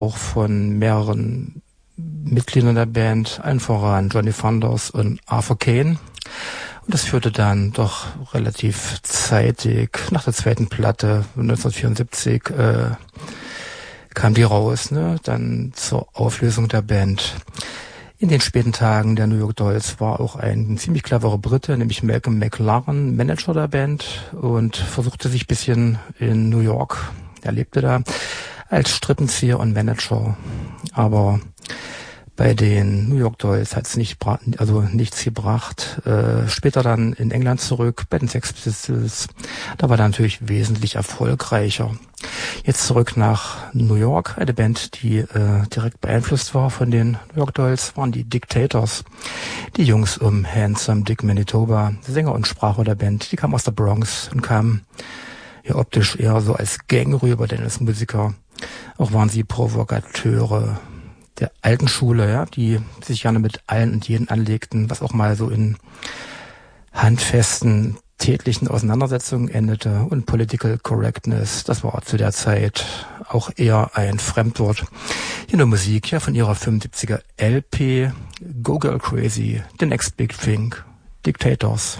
auch von mehreren Mitgliedern der Band, allen voran Johnny Thunders und Arthur Kane. Und das führte dann doch relativ zeitig, nach der zweiten Platte 1974 kam die raus, ne? Dann zur Auflösung der Band. In den späten Tagen der New York Dolls war auch ein ziemlich cleverer Brite, nämlich Malcolm McLaren, Manager der Band und versuchte sich ein bisschen in New York, er lebte da, als Strippenzieher und Manager. Aber bei den New York Dolls hat es nichts gebracht. Später dann in England zurück, bei den Sex Pistols, da war er natürlich wesentlich erfolgreicher. Jetzt zurück nach New York, eine Band, die direkt beeinflusst war von den New York Dolls, waren die Dictators. Die Jungs um Handsome Dick Manitoba, Sänger und Sprachrohr der Band, die kamen aus der Bronx und kamen ja optisch eher so als Gang rüber, denn als Musiker. Auch waren sie Provokateure der alten Schule, ja, die sich gerne mit allen und jeden anlegten, was auch mal so in handfesten, tätlichen Auseinandersetzungen endete. Und Political Correctness, das war zu der Zeit auch eher ein Fremdwort. Hier nur Musik, ja, von ihrer 75er LP, Go Girl Crazy, The Next Big Thing, Dictators.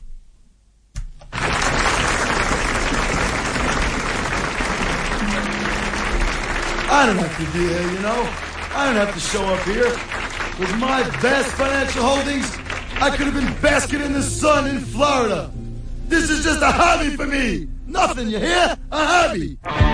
I don't have to be here, you know. I don't have to show up here. With my vast financial holdings, I could have been basking in the sun in Florida. This is just a hobby for me. Nothing, you hear? A hobby.